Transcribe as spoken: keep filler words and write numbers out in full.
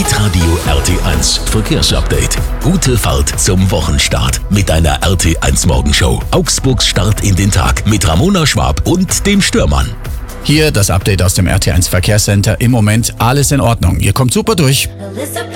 Hitradio R T eins Verkehrsupdate. Gute Fahrt zum Wochenstart mit einer R T eins Morgenshow. Augsburgs Start in den Tag mit Ramona Schwab und dem Stürmann. Hier das Update aus dem R T eins Verkehrscenter. Im Moment alles in Ordnung. Ihr kommt super durch.